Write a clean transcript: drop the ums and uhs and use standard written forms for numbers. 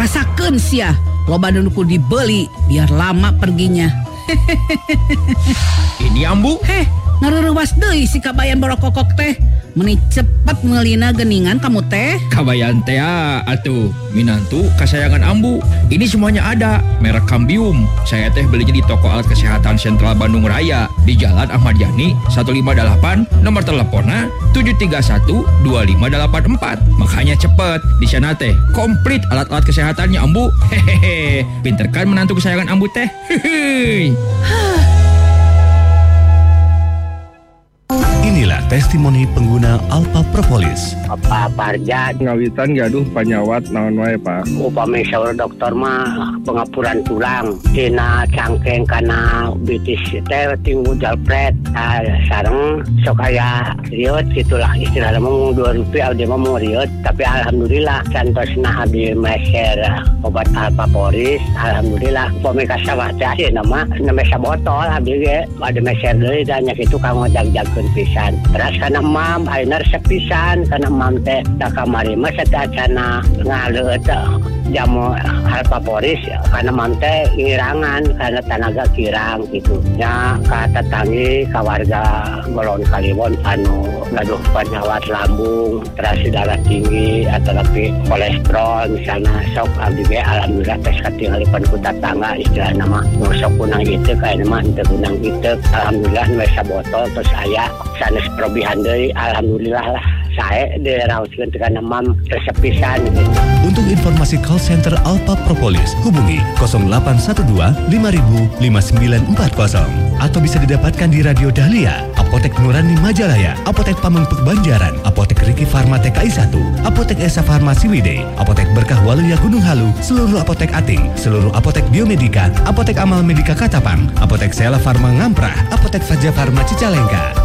Rasakeun sia, loba nu kudu dibeli biar lama perginya. Ini ambu. Ngareurewas deui si kabayan borokokok teh. Meni cepet meulina geningan kamu teh. Kabayan teh atuh minantu kasayangan ambu. Ini semuanya ada, merek Cambium. Saya teh belinya di toko alat kesehatan Sentral Bandung Raya di Jalan Ahmad Yani 158, nomor teleponnya 731-2584. Makanya cepet, di sana teh komplit alat-alat kesehatannya ambu. Hehehe, pinter kan menantu kesayangan ambu teh. Hehehe. Inilah testimoni pengguna Alpha Propolis. Pak Parja ngawitan gaduh panyawat naon wae Pak. Upami saur dokter mah pengapuran tulang tina cangkeng kana bitis teh tinggu jalpret sareng sok aya riot gitulah istilahna mah Rp2 dia mah mau riot tapi alhamdulillah cantosna di meser obat Alpha Propolis alhamdulillah upami kasawah teh nama sabotol abdi ge ada meser deui dan nya kitu kanggo jag-jagkeun pisan. Terus kana mam ayeuna resep pisan kana mam teh da kamari mah satacana ngaleut jamu Alpha Propolis kana mam teh ngirangan kana tanaga kirang gitu nya ka tetanggi ka warga Golon Kaliwon anu gaduh penyakit lambung terus darah tinggi atau tapi kolesterol misalnya sok abdi ge alhamdulillah tes katinggalipan ku tetangga istilahna mah sok kunang itu kayak mah teu kunang itu alhamdulillah we sabotol terus aya sanes probihan deui alhamdulillah lah saya diraoskeun teh kana mam resep pisan gitu. Untuk informasi call center Alpha Propolis hubungi 0812 5000 5940 atau bisa didapatkan di Radio Dahlia, Apotek Nurani Majalaya, Apotek Pamengpeuk Banjaran, Apotek Riki Farma TKI 1, Apotek Esa Farmasi Wide, Apotek Berkah Waluya Gunung Halu, seluruh apotek Ating, seluruh apotek Biomedika, Apotek Amal Medika Katapang, Apotek Sela Farma Ngamprah, Apotek Faja Farma Cicalengka.